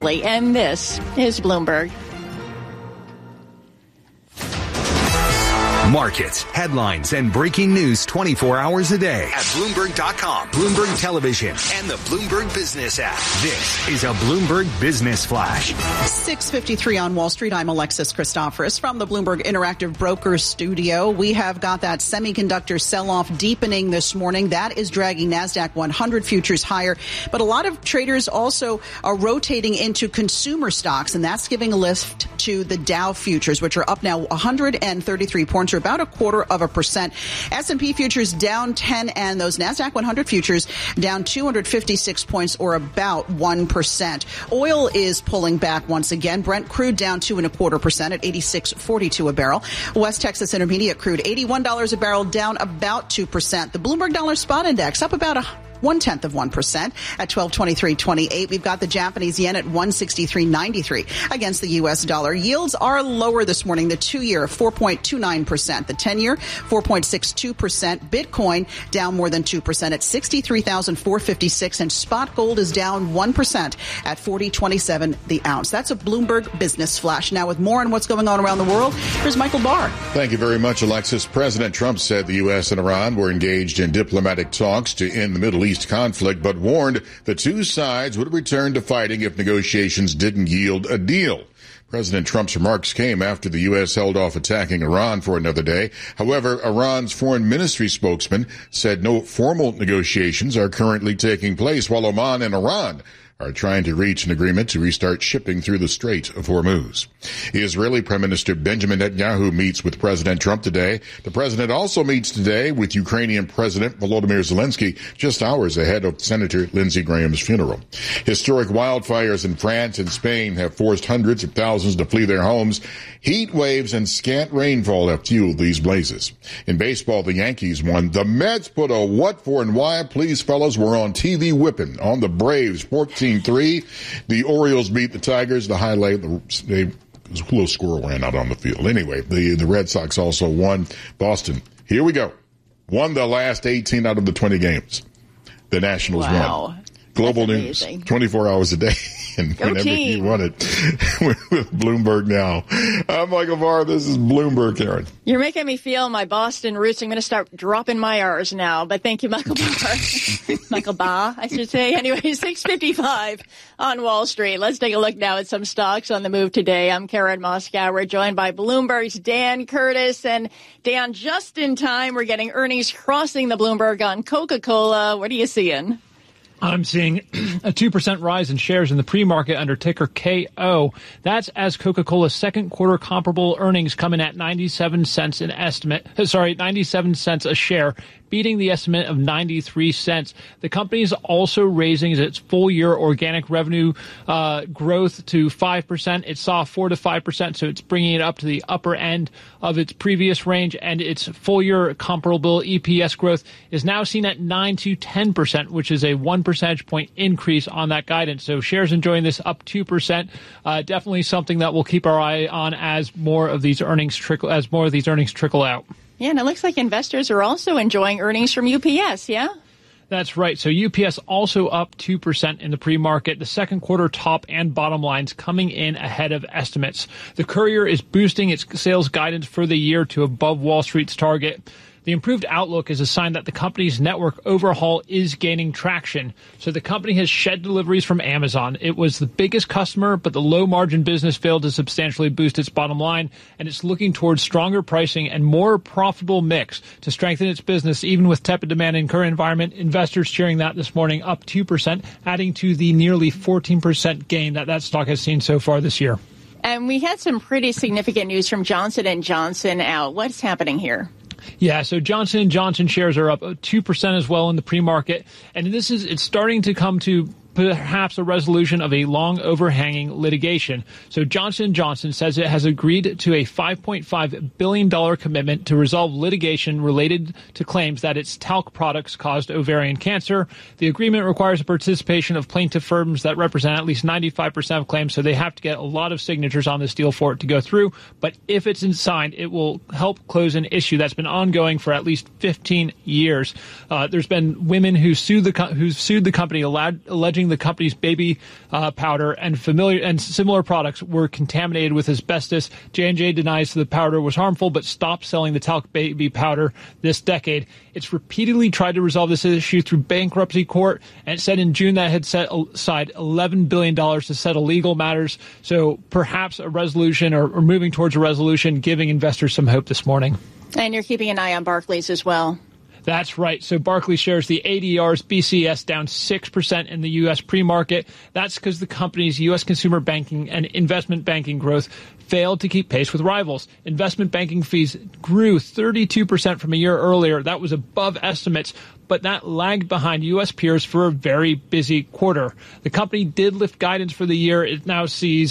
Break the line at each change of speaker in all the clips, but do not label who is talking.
And this is Bloomberg.
Markets, headlines, and breaking news 24 hours a day at Bloomberg.com, Bloomberg Television, and the Bloomberg Business app. This is a Bloomberg Business Flash.
6:53 on Wall Street. I'm Alexis Christoforous from the Bloomberg Interactive Brokers studio. We have got that semiconductor sell-off deepening this morning. That is dragging NASDAQ 100 futures higher. But a lot of traders also are rotating into consumer stocks, and that's giving a lift to the Dow futures, which are up now 133 points, or about 0.25%. S&P futures down 10, and those NASDAQ 100 futures down 256 points, or about 1%. Oil is pulling back once again. Brent crude down 2.25% at 86.42 a barrel. West Texas Intermediate crude $81 a barrel, down about 2%. The Bloomberg Dollar Spot Index up about 0.1% at 1223.28. We've got the Japanese yen at 163.93 against the U.S. dollar. Yields are lower this morning. The 2-year 4.29%, the 10-year 4.62%. Bitcoin down more than 2% at 63,456, and spot gold is down 1% at 40.27 the ounce. That's a Bloomberg Business Flash. Now, with more on what's going on around the world, here's Michael Barr.
Thank you very much, Alexis. President Trump said the U.S. and Iran were engaged in diplomatic talks to end the Middle East conflict, but warned the two sides would return to fighting if negotiations didn't yield a deal. President Trump's remarks came after the U.S. held off attacking Iran for another day. However, Iran's foreign ministry spokesman said no formal negotiations are currently taking place, while Oman and Iran are trying to reach an agreement to restart shipping through the Strait of Hormuz. Israeli Prime Minister Benjamin Netanyahu meets with President Trump today. The president also meets today with Ukrainian President Volodymyr Zelensky, just hours ahead of Senator Lindsey Graham's funeral. Historic wildfires in France and Spain have forced hundreds of thousands to flee their homes. Heat waves and scant rainfall have fueled these blazes. In baseball, the Yankees won. The Mets put a what for and why, please fellas, were on TV whipping on the Braves 14-3. The Orioles beat the Tigers. The highlight, a little squirrel ran out on the field. Anyway, the Red Sox also won. Boston, here we go, won the last 18 out of the 20 games. The Nationals won. Global news, 24 hours a day, and
Go
whenever
team.
you want it. With Bloomberg Now. I'm Michael Barr. This is Bloomberg, Karen.
You're making me feel my Boston roots. I'm going to start dropping my R's now. But thank you, Michael Barr. Michael Barr, I should say. Anyway, 6:55 on Wall Street. Let's take a look now at some stocks on the move today. I'm Karen Moscow. We're joined by Bloomberg's Dan Curtis. And Dan, just in time, we're getting earnings crossing the Bloomberg on Coca-Cola. What are you seeing?
I'm seeing a 2% rise in shares in the pre-market under ticker KO. That's as Coca-Cola's second quarter comparable earnings come in at 97 cents 97 cents a share, beating the estimate of 93 cents. The company is also raising its full-year organic revenue growth to 5%. It saw 4 to 5%, so it's bringing it up to the upper end of its previous range, and its full-year comparable EPS growth is now seen at 9 to 10%, which is a 1 percentage point increase on that guidance. So shares enjoying this up 2%. Definitely something that we'll keep our eye on as more of these earnings trickle out.
Yeah, and it looks like investors are also enjoying earnings from UPS, yeah?
That's right. So UPS also up 2% in the pre-market. The second quarter top and bottom lines coming in ahead of estimates. The Courier is boosting its sales guidance for the year to above Wall Street's target. The improved outlook is a sign that the company's network overhaul is gaining traction. So the company has shed deliveries from Amazon. It was the biggest customer, but the low-margin business failed to substantially boost its bottom line, and it's looking towards stronger pricing and more profitable mix to strengthen its business, even with tepid demand in current environment. Investors cheering that this morning, up 2%, adding to the nearly 14% gain that stock has seen so far this year.
And we had some pretty significant news from Johnson & Johnson out. What's happening here?
Yeah, so Johnson & Johnson shares are up 2% as well in the pre-market, and it's starting to come to perhaps a resolution of a long overhanging litigation. So Johnson & Johnson says it has agreed to a $5.5 billion commitment to resolve litigation related to claims that its talc products caused ovarian cancer. The agreement requires the participation of plaintiff firms that represent at least 95% of claims, so they have to get a lot of signatures on this deal for it to go through. But if it's signed, it will help close an issue that's been ongoing for at least 15 years. There's been women who sued the company alleging claiming the company's baby powder and similar products were contaminated with asbestos. J&J denies the powder was harmful, but stopped selling the talc baby powder this decade. It's repeatedly tried to resolve this issue through bankruptcy court, and it said in June that it had set aside $11 billion to settle legal matters. So perhaps a resolution or moving towards a resolution, giving investors some hope this morning.
And you're keeping an eye on Barclays as well.
That's right. So Barclays shares the ADR's BCS down 6% in the U.S. pre-market. That's because the company's U.S. consumer banking and investment banking growth failed to keep pace with rivals. Investment banking fees grew 32% from a year earlier. That was above estimates, but that lagged behind U.S. peers for a very busy quarter. The company did lift guidance for the year. It now sees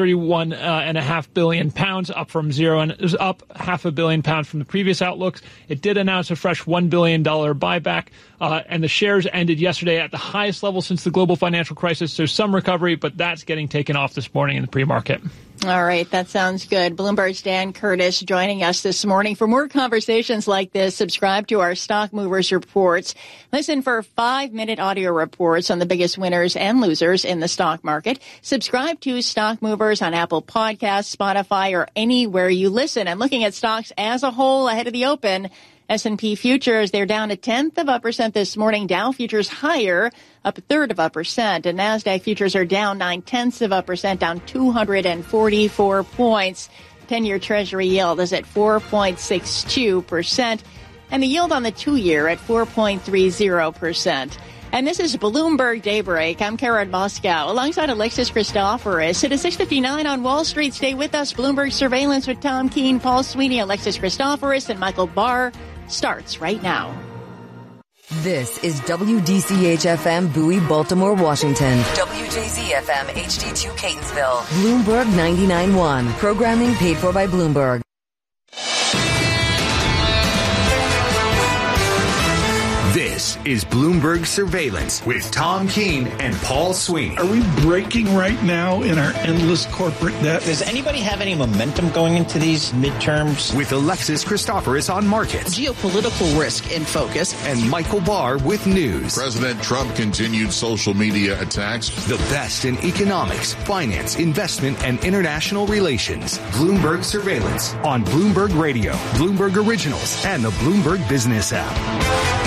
£31.5 billion, up from zero, and it was up £500 million from the previous outlooks. It did announce a fresh $1 billion buyback, and the shares ended yesterday at the highest level since the global financial crisis. So some recovery, but that's getting taken off this morning in the pre-market.
All right, that sounds good. Bloomberg's Dan Curtis joining us this morning. For more conversations like this, subscribe to our Stock Movers Reports. Listen for 5-minute audio reports on the biggest winners and losers in the stock market. Subscribe to Stock Movers on Apple Podcasts, Spotify, or anywhere you listen. I'm looking at stocks as a whole ahead of the open. S&P futures, they're down 0.1% this morning. Dow futures higher, up 0.3%. And NASDAQ futures are down 0.9%, down 244 points. 10-year Treasury yield is at 4.62%. And the yield on the 2-year at 4.30%. And this is Bloomberg Daybreak. I'm Karen Moscow alongside Alexis Christoforous. It is 6:59 on Wall Street. Stay with us. Bloomberg Surveillance with Tom Keene, Paul Sweeney, Alexis Christoforous, and Michael Barr starts right now.
This is WDCH-FM Bowie, Baltimore, Washington. WJZ-FM HD2 Catonsville. Bloomberg 99.1. Programming paid for by Bloomberg.
This is Bloomberg Surveillance with Tom Keene and Paul Sweeney.
Are we breaking right now in our endless corporate debt?
Does anybody have any momentum going into these midterms?
With Alexis Christoforous on markets.
Geopolitical risk in focus.
And Michael Barr with news.
President Trump continued social media attacks.
The best in economics, finance, investment, and international relations. Bloomberg Surveillance on Bloomberg Radio, Bloomberg Originals, and the Bloomberg Business app.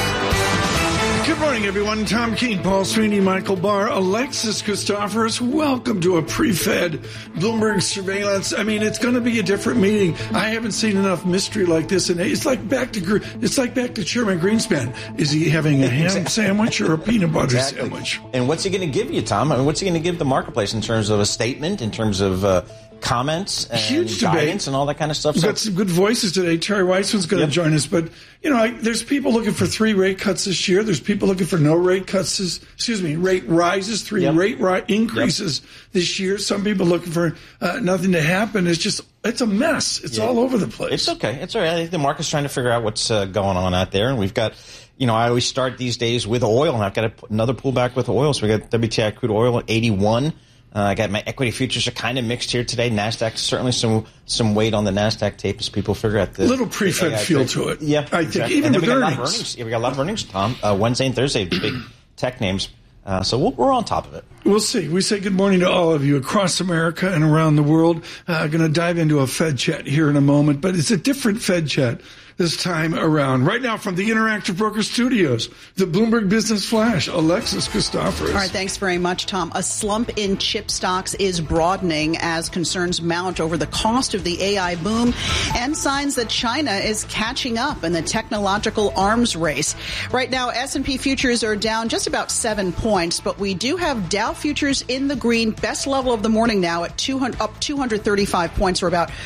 Good morning, everyone. Tom Keene, Paul Sweeney, Michael Barr, Alexis Christoforous. Welcome to a pre-fed Bloomberg Surveillance. I mean, it's going to be a different meeting. I haven't seen enough mystery like this, and it's like back to Chairman Greenspan. Is he having a ham sandwich or a peanut butter sandwich?
And what's he going to give you, Tom? I mean, what's he going to give the marketplace in terms of a statement, in terms of comments and
huge
guidance
debate
and all that kind of stuff?
We've got some good voices today. Terry Weissman's going to join us, but there's people looking for 3 rate cuts this year. There's people looking for no rate cuts. Rate rises, 3 rate increases this year. Some people looking for nothing to happen. It's a mess. It's all over the place.
It's okay. It's all right. I think the market's trying to figure out what's going on out there, and we've got. I always start these days with oil, and I've got another pullback with oil. So we got WTI crude oil at 81. I got my equity futures are kind of mixed here today. NASDAQ, certainly some weight on the NASDAQ tape as people figure out the
little pre-fed feel to it.
Yeah,
I think
exactly.
even
with
earnings.
We got a lot of earnings, Tom. Wednesday and Thursday, big tech names. So we're on top of it.
We'll see. We say good morning to all of you across America and around the world. Going to dive into a Fed chat here in a moment, but it's a different Fed chat this time around. Right now from the Interactive Broker Studios, the Bloomberg Business Flash, Alexis Christoforous.
All right, thanks very much, Tom. A slump in chip stocks is broadening as concerns mount over the cost of the AI boom and signs that China is catching up in the technological arms race. Right now, S&P futures are down just about 7 points, but we do have Dow futures in the green, best level of the morning now at up 235 points, or about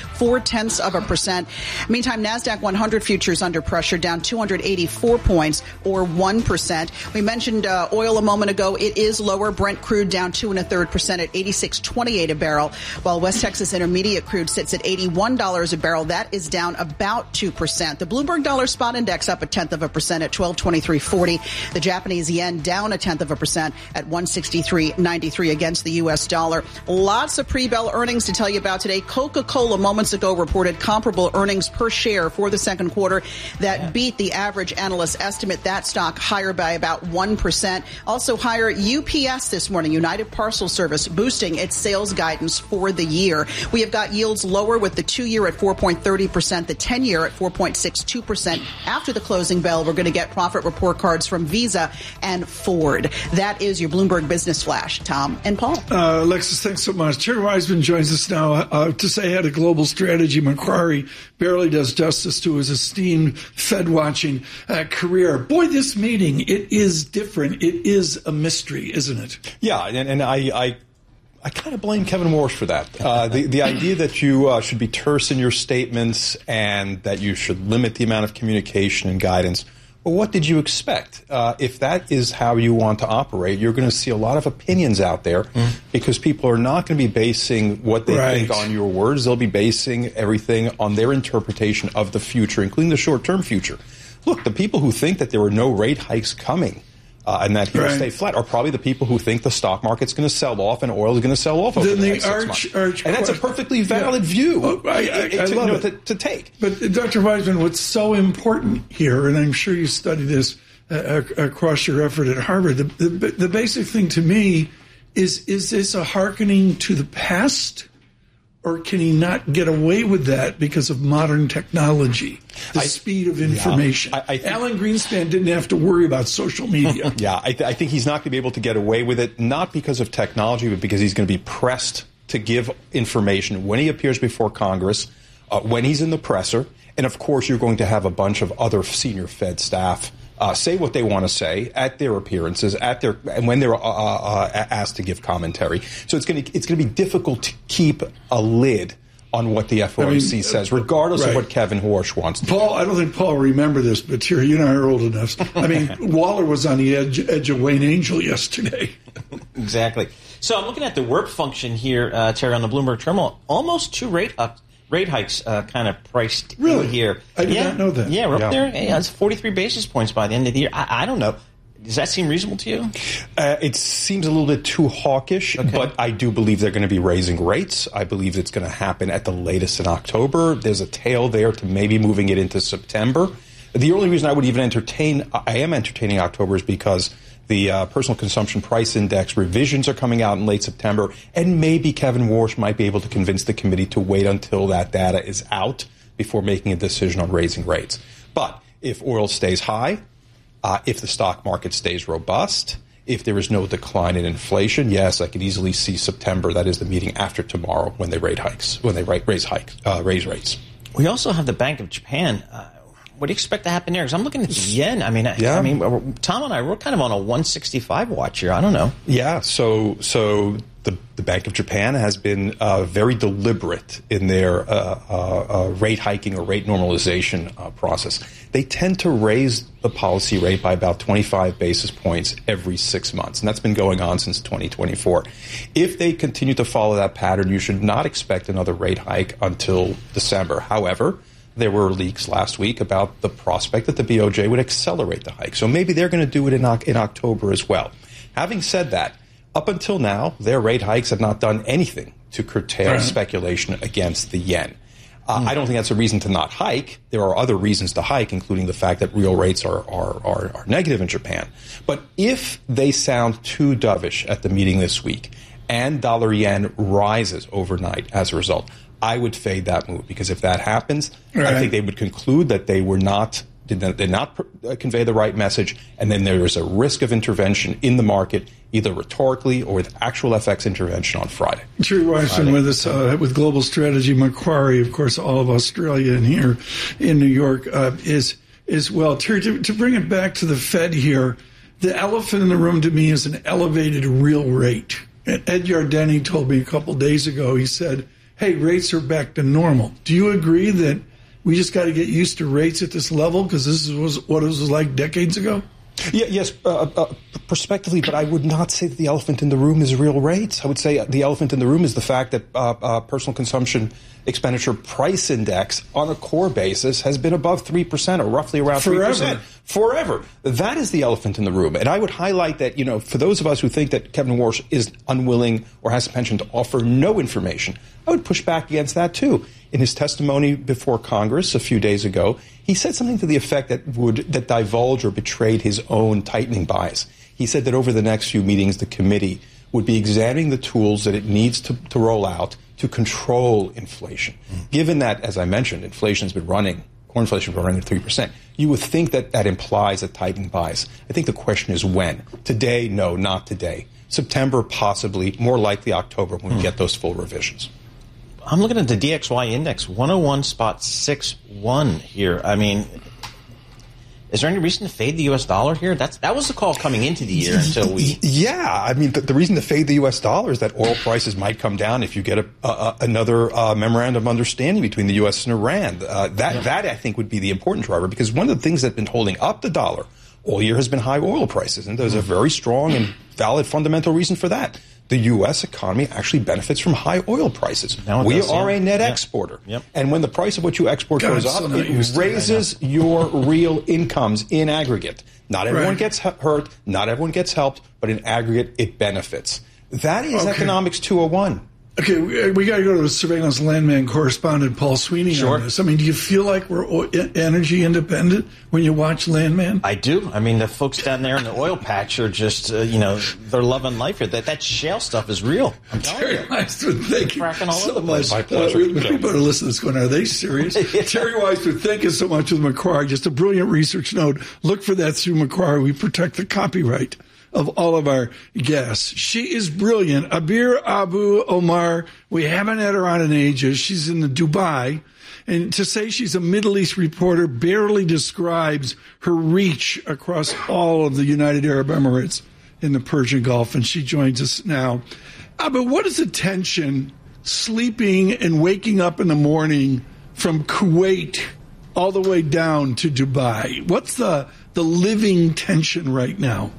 0.4%. Meantime, NASDAQ 100 futures under pressure, down 284 points, or 1%. We mentioned oil a moment ago. It is lower. Brent crude down 2.3% at $86.28 a barrel, while West Texas Intermediate crude sits at $81 a barrel. That is down about 2%. The Bloomberg Dollar Spot Index up 0.1% at 1223.40. The Japanese yen down 0.1% at 163.93 against the U.S. dollar. Lots of pre-bell earnings to tell you about today. Coca-Cola moments ago reported comparable earnings per share for the second second quarter that beat the average analyst estimate. That stock higher by about 1%. Also higher UPS this morning, United Parcel Service, boosting its sales guidance for the year. We have got yields lower with the 2-year at 4.30%, the 10-year at 4.62%. After the closing bell, we're going to get profit report cards from Visa and Ford. That is your Bloomberg Business Flash. Tom and Paul.
Alexis, thanks so much. Terry Wiseman joins us now. To say head of global strategy, Macquarie barely does justice to his esteemed Fed-watching career. Boy, this meeting, it is different. It is a mystery, isn't it?
Yeah, and I kind of blame Kevin Warsh for that. The idea that you should be terse in your statements and that you should limit the amount of communication and guidance. Well, what did you expect? If that is how you want to operate, you're going to see a lot of opinions out there because people are not going to be basing what they think on your words. They'll be basing everything on their interpretation of the future, including the short-term future. Look, the people who think that there are no rate hikes coming and that he'll stay flat are probably the people who think the stock market's going to sell off and oil is going to sell off over the next 6 months. And that's a perfectly valid view to take.
But Dr. Wiseman, what's so important here, and I'm sure you studied this across your effort at Harvard, the basic thing to me is this a hearkening to the past? Or can he not get away with that because of modern technology, the speed of information? I think Alan Greenspan didn't have to worry about social media.
I think he's not going to be able to get away with it, not because of technology, but because he's going to be pressed to give information when he appears before Congress, when he's in the presser. And, of course, you're going to have a bunch of other senior Fed staff say what they want to say at their appearances, and when they're asked to give commentary. So it's going to be difficult to keep a lid on what the FOMC says, regardless of what Kevin Warsh wants to do.
I don't think Paul will remember this, but Terry, you and I are old enough. I mean, Waller was on the edge of Wayne Angel yesterday.
Exactly. So I'm looking at the work function here, Terry, on the Bloomberg terminal. Almost 2 rate hikes kind of priced in here.
I did not know that.
Yeah, we're up there. Yeah, it's 43 basis points by the end of the year. I don't know. Does that seem reasonable to you?
It seems a little bit too hawkish, but I do believe they're going to be raising rates. I believe it's going to happen at the latest in October. There's a tail there to maybe moving it into September. The only reason I would even I am entertaining October is because the personal consumption price index revisions are coming out in late September, and maybe Kevin Warsh might be able to convince the committee to wait until that data is out before making a decision on raising rates. But if oil stays high, if the stock market stays robust, if there is no decline in inflation, yes, I could easily see September. That is the meeting after tomorrow when they raise rates.
We also have the Bank of Japan. What do you expect to happen there? Because I'm looking at the yen. I mean, Tom and I, we're kind of on a 165 watch here. I don't know.
Yeah. So the Bank of Japan has been very deliberate in their rate hiking or rate normalization process. They tend to raise the policy rate by about 25 basis points every 6 months, and that's been going on since 2024. If they continue to follow that pattern, you should not expect another rate hike until December. However, there were leaks last week about the prospect that the BOJ would accelerate the hike. So maybe they're going to do it in October as well. Having said that, up until now, their rate hikes have not done anything to curtail speculation against the yen. I don't think that's a reason to not hike. There are other reasons to hike, including the fact that real rates are negative in Japan. But if they sound too dovish at the meeting this week and dollar yen rises overnight as a result, I would fade that move, because if that happens, I think they would conclude that they did not convey the right message, and then there is a risk of intervention in the market, either rhetorically or with actual FX intervention on Friday.
Terry Wiseman with us with Global Strategy. Macquarie, of course, all of Australia, and here in New York is well. Terry, to bring it back to the Fed here, the elephant in the room to me is an elevated real rate. Ed Yardeni told me a couple days ago, he said, hey, rates are back to normal. Do you agree that we just got to get used to rates at this level because this was what it was like decades ago?
Yes, prospectively, but I would not say that the elephant in the room is real rates. I would say the elephant in the room is the fact that personal consumption expenditure price index on a core basis has been above 3%, or roughly around 3%. forever. That is the elephant in the room. And I would highlight that, for those of us who think that Kevin Warsh is unwilling or has a penchant to offer no information, I would push back against that too. In his testimony before Congress a few days ago, he said something to the effect that divulged or betrayed his own tightening bias. He said that over the next few meetings, the committee would be examining the tools that it needs to roll out to control inflation. Given that, as I mentioned, inflation has been running, core inflation has been running at 3%, you would think that implies a tightening bias. I think the question is when. Today, no, not today. September, possibly, more likely October when we get those full revisions.
I'm looking at the DXY index, 101.61 here. I mean, is there any reason to fade the U.S. dollar here? That was the call coming into the year until we...
Yeah, I mean, the reason to fade the U.S. dollar is that oil prices might come down if you get another memorandum of understanding between the U.S. and Iran. That, I think, would be the important driver, because one of the things that's been holding up the dollar all year has been high oil prices, and there's a very strong and valid fundamental reason for that. The U.S. economy actually benefits from high oil prices. We are a net exporter.
Yep.
And when the price of what you export goes up, it raises your real incomes in aggregate. Not everyone gets hurt, not everyone gets helped, but in aggregate, it benefits. That is Economics 201.
Okay, we got to go to the surveillance landman correspondent Paul Sweeney on this. I mean, do you feel like we're energy independent when you watch Landman?
I do. I mean, the folks down there in the oil patch are just, they're loving life here. That shale stuff is real. I'm telling you.
Weisman, thank you
so much. My
pleasure. People are listening to this going, are they serious? Terry Weisman, thank you so much with Macquarie. Just a brilliant research note. Look for that through Macquarie. We protect the copyright of all of our guests. She is brilliant. Abir Abu Omar, we haven't had her on in ages. She's in Dubai. And to say she's a Middle East reporter barely describes her reach across all of the United Arab Emirates in the Persian Gulf. And she joins us now. Abu, what is the tension sleeping and waking up in the morning from Kuwait all the way down to Dubai? What's the living tension right now?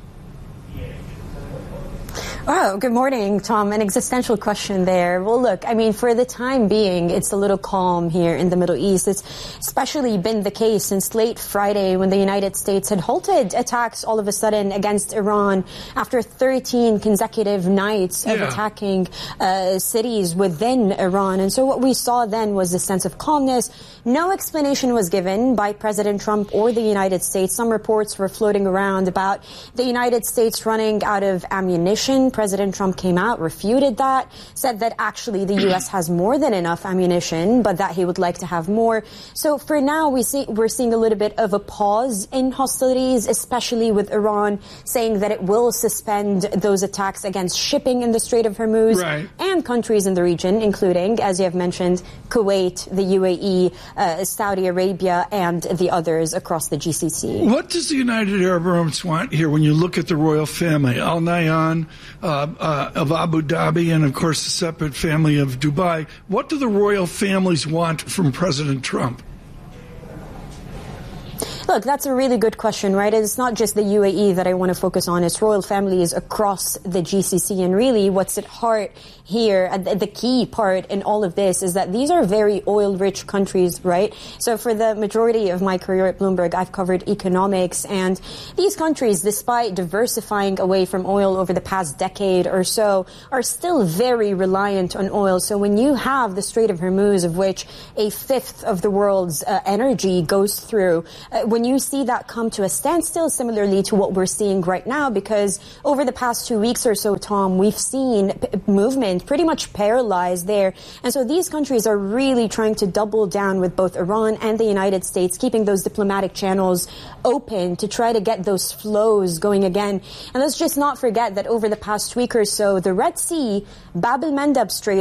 Oh, good morning, Tom. An existential question there. Well, look, I mean, for the time being, it's a little calm here in the Middle East. It's especially been the case since late Friday when the United States had halted attacks all of a sudden against Iran after 13 consecutive nights of attacking cities within Iran. And so what we saw then was a sense of calmness. No explanation was given by President Trump or the United States. Some reports were floating around about the United States running out of ammunition. President Trump came out, refuted that, said that actually the U.S. has more than enough ammunition, but that he would like to have more. So for now, we're seeing a little bit of a pause in hostilities, especially with Iran saying that it will suspend those attacks against shipping in the Strait of Hormuz and countries in the region, including, as you have mentioned, Kuwait, the UAE, Saudi Arabia, and the others across the GCC.
What does the United Arab Emirates want here when you look at the royal family? Al Nahyan of Abu Dhabi and, of course, the separate family of Dubai. What do the royal families want from President Trump?
Look, that's a really good question, right? It's not just the UAE that I want to focus on. It's royal families across the GCC. And really what's at heart here, the key part in all of this is that these are very oil-rich countries, right? So for the majority of my career at Bloomberg, I've covered economics. And these countries, despite diversifying away from oil over the past decade or so, are still very reliant on oil. So when you have the Strait of Hormuz, of which a fifth of the world's energy goes through, when you see that come to a standstill, similarly to what we're seeing right now, because over the past 2 weeks or so, Tom, we've seen movement pretty much paralyzed there. And so these countries are really trying to double down with both Iran and the United States, keeping those diplomatic channels open to try to get those flows going again. And let's just not forget that over the past week or so, the Red Sea, Bab el-Mandeb Strait,